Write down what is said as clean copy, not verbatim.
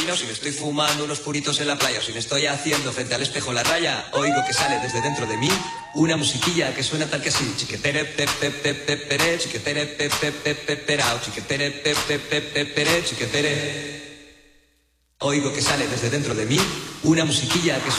Si me estoy fumando unos puritos en la playa o si me estoy haciendo frente al espejo la raya, oigo que sale desde dentro de mí una musiquilla que suena tal que así. Chiquetere pe pe pe pe pere, chiquetere pe pe pe pe perao, chiquetere pe pe pe pe pere, chiquetere. Oigo que sale desde dentro de mí una musiquilla que suena